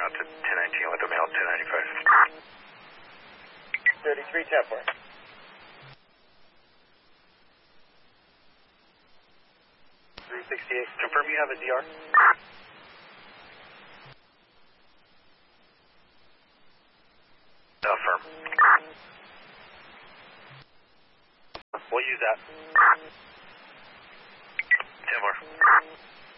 out to 1019 with a male 1095. 33 Temper. 368. Confirm you have a DR. Affirm. We'll use that. 10 more.